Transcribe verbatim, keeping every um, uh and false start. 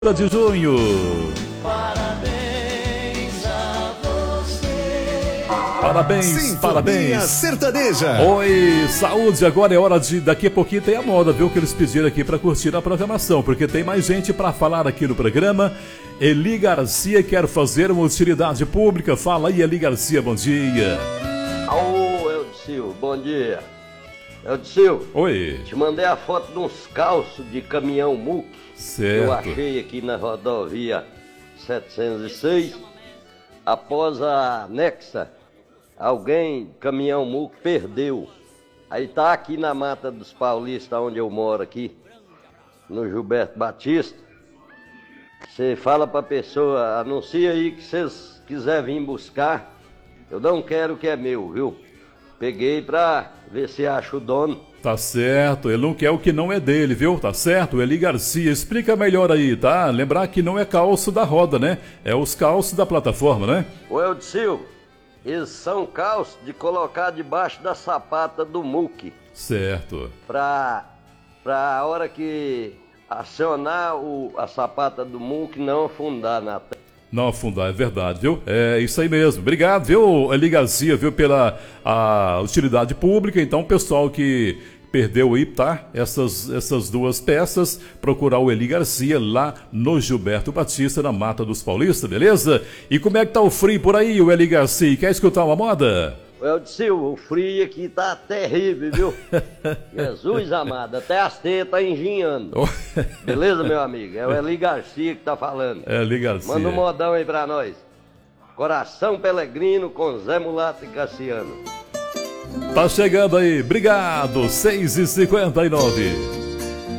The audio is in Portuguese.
de junho. Parabéns a você. Parabéns, Sinfonia parabéns. Sertaneja. Oi, saúde. Agora é hora de... Daqui a pouquinho tem a moda, viu? Que eles pediram aqui pra curtir a programação. Porque tem mais gente pra falar aqui no programa. Eli Garcia quer fazer uma utilidade pública. Fala aí, Eli Garcia, bom dia. Ô, Eudicil, bom dia. Eudicil, Oi. te mandei a foto de uns calços de caminhão muque que eu Certo. achei aqui na rodovia setecentos e seis. Após a anexa, alguém, caminhão muque, perdeu. Aí tá aqui na Mata dos Paulistas, onde eu moro aqui, no Gilberto Batista. Você fala pra pessoa, anuncia aí que vocês quiserem vir buscar. Eu não quero o que é meu, viu? Peguei pra ver se acha o dono. Tá certo, ele não quer o que não é dele, viu? Tá certo, Eli Garcia, explica melhor aí, tá? Lembrar que não é calço da roda, né? É os calços da plataforma, né? Ô Eudicil, eles são calços de colocar debaixo da sapata do muque. Certo. Pra, pra a hora que acionar o, a sapata do muque não afundar na terra. Não afundar, é verdade, viu? É isso aí mesmo. Obrigado, viu, Eli Garcia, viu, pela a utilidade pública. Então, pessoal que perdeu aí, tá? Essas, essas duas peças, procurar o Eli Garcia lá no Gilberto Batista, na Mata dos Paulistas, beleza? E como é que tá o frio por aí, o Eli Garcia? Quer escutar uma moda? Ô Eudicil, o frio aqui tá terrível, viu? Jesus amado, até as teias tá enginhando. Beleza, meu amigo? É o Eli Garcia que tá falando. É, Eli Garcia. Manda um modão aí pra nós. Coração Pelegrino com Zé Mulato e Cassiano. Tá chegando aí, obrigado, seis e cinquenta e nove.